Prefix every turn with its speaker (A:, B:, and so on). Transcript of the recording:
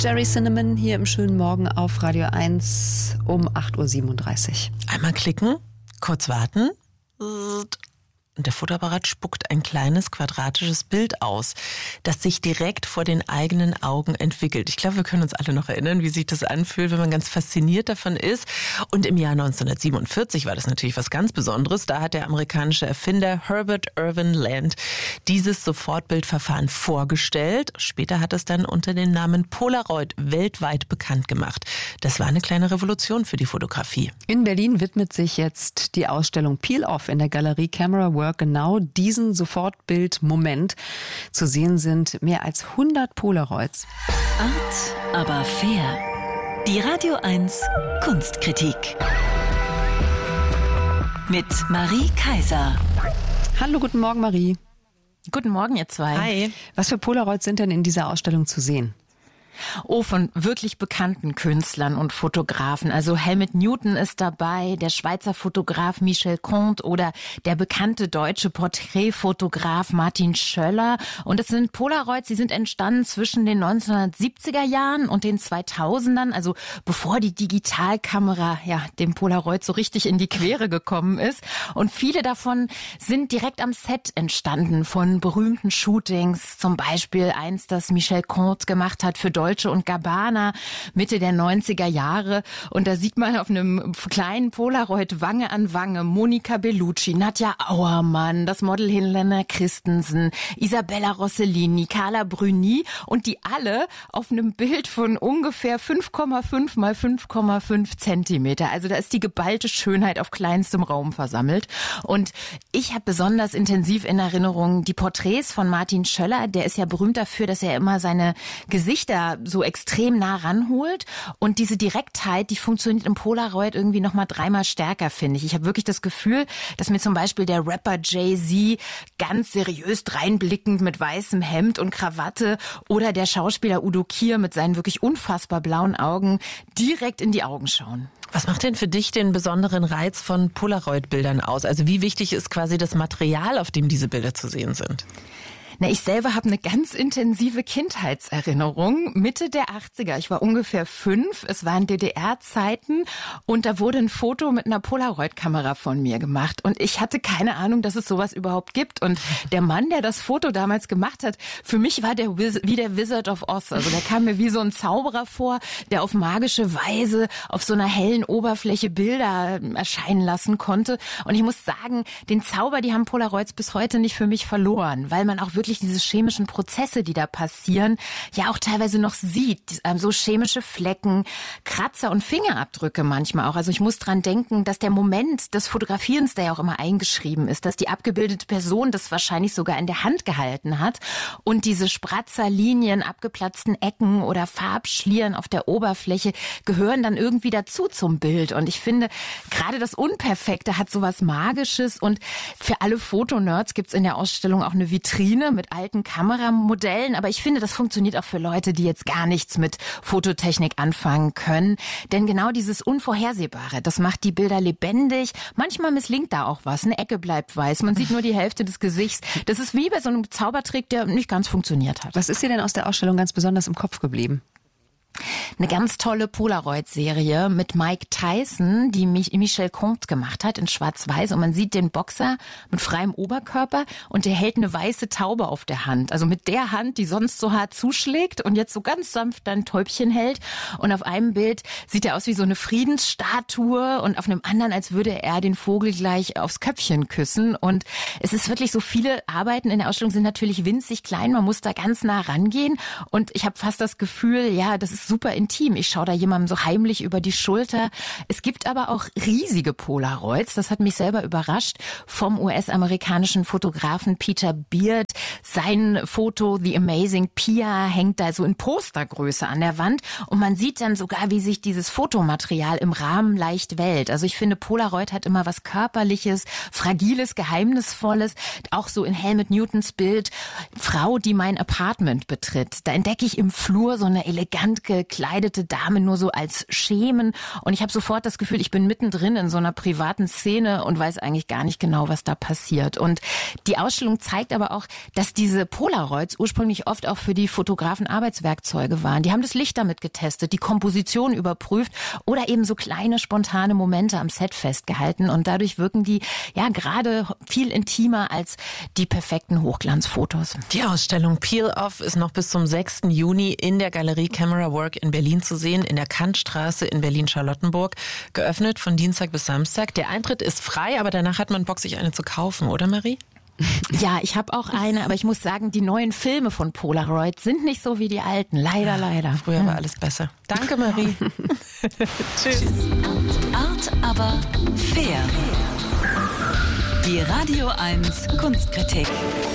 A: Jerry Cinnamon hier im schönen Morgen auf Radio 1 um 8.37 Uhr.
B: Einmal klicken, kurz warten. Und der Fotoapparat spuckt ein kleines quadratisches Bild aus, das sich direkt vor den eigenen Augen entwickelt. Ich glaube, wir können uns alle noch erinnern, wie sich das anfühlt, wenn man ganz fasziniert davon ist. Und im Jahr 1947 war das natürlich was ganz Besonderes. Da hat der amerikanische Erfinder Herbert Irvin Land dieses Sofortbildverfahren vorgestellt. Später hat es dann unter dem Namen Polaroid weltweit bekannt gemacht. Das war eine kleine Revolution für die Fotografie.
A: In Berlin widmet sich jetzt die Ausstellung Peel Off in der Galerie Camera Work genau diesen Sofortbildmoment. Zu sehen sind mehr als 100 Polaroids.
C: Art, aber fair. Die Radio 1 Kunstkritik. Mit Marie Kaiser.
A: Hallo, guten Morgen, Marie.
D: Guten Morgen, ihr zwei.
B: Hi.
A: Was für Polaroids sind denn in dieser Ausstellung zu sehen?
D: Oh, von wirklich bekannten Künstlern und Fotografen. Also Helmut Newton ist dabei, der Schweizer Fotograf Michel Comte oder der bekannte deutsche Porträtfotograf Martin Schöller. Und es sind Polaroids, die sind entstanden zwischen den 1970er Jahren und den 2000ern, also bevor die Digitalkamera dem Polaroid so richtig in die Quere gekommen ist. Und viele davon sind direkt am Set entstanden von berühmten Shootings, zum Beispiel eins, das Michel Comte gemacht hat für Dolce & Gabbana Mitte der 90er Jahre. Und da sieht man auf einem kleinen Polaroid Wange an Wange Monica Bellucci, Nadja Auermann, das Model Helena Christensen, Isabella Rossellini, Carla Bruni und die alle auf einem Bild von ungefähr 5,5 mal 5,5 Zentimeter. Also da ist die geballte Schönheit auf kleinstem Raum versammelt. Und ich habe besonders intensiv in Erinnerung die Porträts von Martin Schöller. Der ist ja berühmt dafür, dass er immer seine Gesichter so extrem nah ranholt. Und diese Direktheit, die funktioniert im Polaroid irgendwie noch mal dreimal stärker, finde ich. Ich habe wirklich das Gefühl, dass mir zum Beispiel der Rapper Jay-Z ganz seriös dreinblickend mit weißem Hemd und Krawatte oder der Schauspieler Udo Kier mit seinen wirklich unfassbar blauen Augen direkt in die Augen schauen.
B: Was macht denn für dich den besonderen Reiz von Polaroid-Bildern aus? Also wie wichtig ist quasi das Material, auf dem diese Bilder zu sehen sind?
D: Na, ich selber habe eine ganz intensive Kindheitserinnerung. Mitte der 80er, ich war ungefähr 5, es waren DDR-Zeiten und da wurde ein Foto mit einer Polaroid-Kamera von mir gemacht. Und ich hatte keine Ahnung, dass es sowas überhaupt gibt. Und der Mann, der das Foto damals gemacht hat, für mich war der wie der Wizard of Oz. Also der kam mir wie so ein Zauberer vor, der auf magische Weise auf so einer hellen Oberfläche Bilder erscheinen lassen konnte. Und ich muss sagen, den Zauber, die haben Polaroids bis heute nicht für mich verloren, weil man auch wirklich diese chemischen Prozesse, die da passieren, ja auch teilweise noch sieht. So chemische Flecken, Kratzer und Fingerabdrücke manchmal auch. Also ich muss dran denken, dass der Moment des Fotografierens, der ja auch immer eingeschrieben ist, dass die abgebildete Person das wahrscheinlich sogar in der Hand gehalten hat und diese Spratzer, Linien, abgeplatzten Ecken oder Farbschlieren auf der Oberfläche gehören dann irgendwie dazu zum Bild. Und ich finde, gerade das Unperfekte hat sowas Magisches und für alle Fotonerds gibt es in der Ausstellung auch eine Vitrine mit alten Kameramodellen, aber ich finde, das funktioniert auch für Leute, die jetzt gar nichts mit Fototechnik anfangen können, denn genau dieses Unvorhersehbare, das macht die Bilder lebendig, manchmal misslingt da auch was, eine Ecke bleibt weiß, man sieht nur die Hälfte des Gesichts, das ist wie bei so einem Zaubertrick, der nicht ganz funktioniert hat.
A: Was ist dir denn aus der Ausstellung ganz besonders im Kopf geblieben?
D: Eine ganz tolle Polaroid-Serie mit Mike Tyson, die Michel Comte gemacht hat in Schwarz-Weiß. Und man sieht den Boxer mit freiem Oberkörper und der hält eine weiße Taube auf der Hand. Also mit der Hand, die sonst so hart zuschlägt und jetzt so ganz sanft ein Täubchen hält. Und auf einem Bild sieht er aus wie so eine Friedensstatue und auf einem anderen, als würde er den Vogel gleich aufs Köpfchen küssen. Und es ist wirklich so, viele Arbeiten in der Ausstellung sind natürlich winzig klein. Man muss da ganz nah rangehen. Und ich habe fast das Gefühl, ja, das ist super intim. Ich schaue da jemandem so heimlich über die Schulter. Es gibt aber auch riesige Polaroids. Das hat mich selber überrascht. Vom US-amerikanischen Fotografen Peter Beard. Sein Foto The Amazing Pia hängt da so in Postergröße an der Wand. Und man sieht dann sogar, wie sich dieses Fotomaterial im Rahmen leicht wellt. Also ich finde, Polaroid hat immer was Körperliches, Fragiles, Geheimnisvolles. Auch so in Helmut Newtons Bild, Frau, die mein Apartment betritt. Da entdecke ich im Flur so eine elegant gekleidete bekleidete Dame nur so als Schemen. Und ich habe sofort das Gefühl, ich bin mittendrin in so einer privaten Szene und weiß eigentlich gar nicht genau, was da passiert. Und die Ausstellung zeigt aber auch, dass diese Polaroids ursprünglich oft auch für die Fotografen Arbeitswerkzeuge waren. Die haben das Licht damit getestet, die Komposition überprüft oder eben so kleine spontane Momente am Set festgehalten. Und dadurch wirken die ja gerade viel intimer als die perfekten Hochglanzfotos.
B: Die Ausstellung Peel Off ist noch bis zum 6. Juni in der Galerie Camera Work in Berlin zu sehen, in der Kantstraße in Berlin-Charlottenburg. Geöffnet von Dienstag bis Samstag. Der Eintritt ist frei, aber danach hat man Bock, sich eine zu kaufen, oder Marie?
D: Ja, ich habe auch eine, aber ich muss sagen, die neuen Filme von Polaroid sind nicht so wie die alten. Leider, leider.
B: Früher war alles besser. Danke, Marie. Tschüss.
C: Art, aber fair. Die Radio 1 Kunstkritik.